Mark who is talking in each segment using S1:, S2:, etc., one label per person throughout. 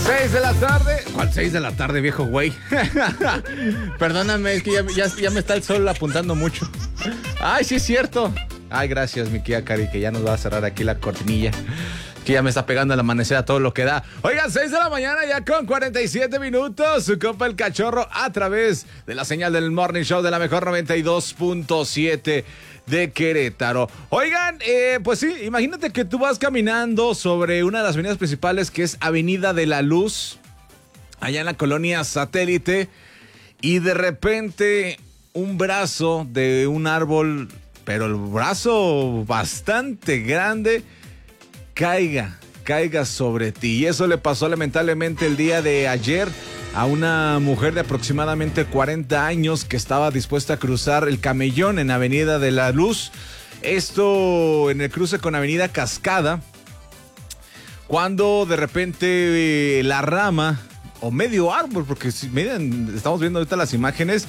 S1: 6 de la tarde. ¿Cuál 6 de la tarde, viejo güey? Perdóname, es que ya me está el sol apuntando mucho. Ay, sí es cierto. Ay, gracias, mi querida Cari, que ya nos va a cerrar aquí la cortinilla. Que ya me está pegando el amanecer a todo lo que da. Oigan, 6 de la mañana ya con 47 minutos. Su compa El Cachorro a través de la señal del Morning Show de la mejor 92.7 de Querétaro. Oigan, pues sí, imagínate que tú vas caminando sobre una de las avenidas principales, que es Avenida de la Luz, allá en la colonia Satélite, y de repente un brazo de un árbol, pero el brazo bastante grande, caiga sobre ti. Y eso le pasó lamentablemente el día de ayer a una mujer de aproximadamente 40 años que estaba dispuesta a cruzar el Camellón en Avenida de la Luz. Esto en el cruce con Avenida Cascada, cuando de repente la rama o medio árbol, porque si miren, estamos viendo ahorita las imágenes,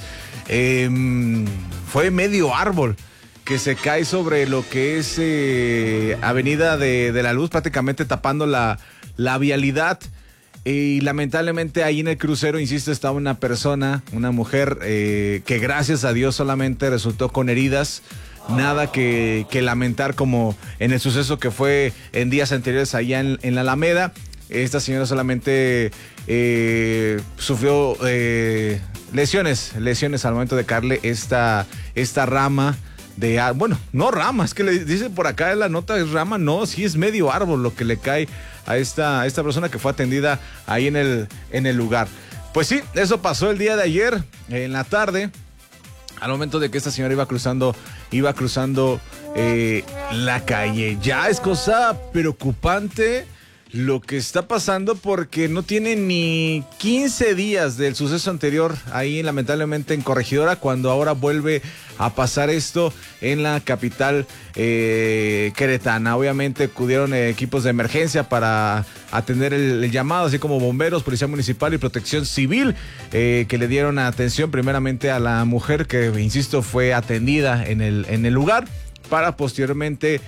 S1: fue medio árbol que se cae sobre lo que es Avenida de la Luz, prácticamente tapando la vialidad. Y lamentablemente ahí en el crucero, insisto, estaba una persona, una mujer, que gracias a Dios solamente resultó con heridas. Nada que lamentar, como en el suceso que fue en días anteriores allá en la Alameda. Esta señora solamente sufrió lesiones al momento de caerle esta rama. Bueno, no rama, es que le dice por acá en la nota, es rama, no, sí es medio árbol lo que le cae a esta persona que fue atendida ahí en el lugar. Pues sí, eso pasó el día de ayer, en la tarde, al momento de que esta señora iba cruzando la calle. Ya es cosa preocupante lo que está pasando, porque no tiene ni 15 días del suceso anterior ahí lamentablemente en Corregidora, cuando ahora vuelve a pasar esto en la capital queretana. Obviamente acudieron equipos de emergencia para atender el llamado, así como bomberos, policía municipal y protección civil, que le dieron atención primeramente a la mujer que, insisto, fue atendida en el lugar, para posteriormente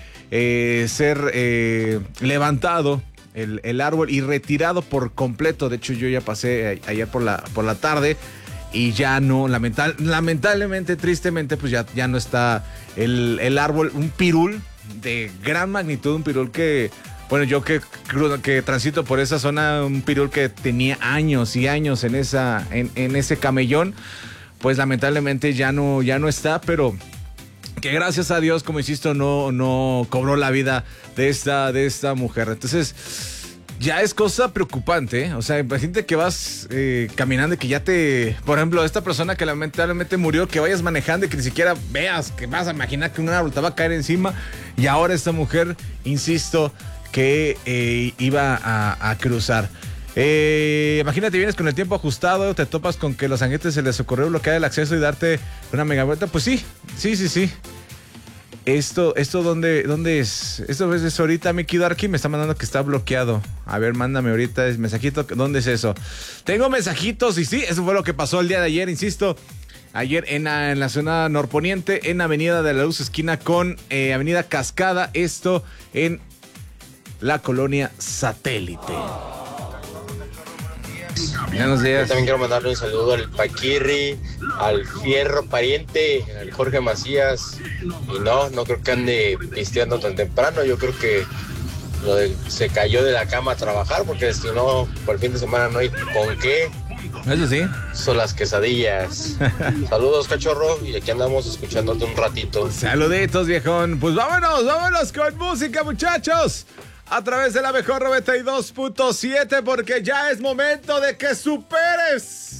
S1: ser levantado el árbol y retirado por completo. De hecho, yo ya pasé ayer por la tarde y ya no, lamentablemente, tristemente, pues ya no está el árbol. Un pirul de gran magnitud, un pirul que, bueno, yo que transito por esa zona, un pirul que tenía años y años en ese camellón, pues lamentablemente ya no está, pero que gracias a Dios, como insisto, no cobró la vida de esta mujer. Entonces, ya es cosa preocupante, ¿eh? O sea, imagínate que vas caminando y que por ejemplo, esta persona que lamentablemente murió, que vayas manejando y que ni siquiera veas, que vas a imaginar que un árbol te va a caer encima, y ahora esta mujer, insisto, que iba a cruzar. Imagínate, vienes con el tiempo ajustado, te topas con que los agentes se les ocurrió bloquear el acceso y darte una mega vuelta. Pues sí. Esto ¿dónde es? Esto es ahorita. Miki Darky me está mandando que está bloqueado. A ver, mándame ahorita el mensajito. ¿Dónde es eso? Tengo mensajitos y sí, eso fue lo que pasó el día de ayer, insisto. Ayer en la zona norponiente, en Avenida de la Luz, esquina con Avenida Cascada. Esto en la colonia Satélite. Buenos días.
S2: Yo también quiero mandarle un saludo al Paquirri, al Fierro Pariente, al Jorge Macías. Y no creo que ande pisteando tan temprano. Yo creo que se cayó de la cama a trabajar, porque si no, por el fin de semana no hay con qué.
S1: Eso sí.
S2: Son las quesadillas. Saludos, cachorro, y aquí andamos escuchándote un ratito.
S1: Saluditos, viejón. Pues vámonos con música, muchachos. A través de la mejor 92.7, porque ya es momento de que superes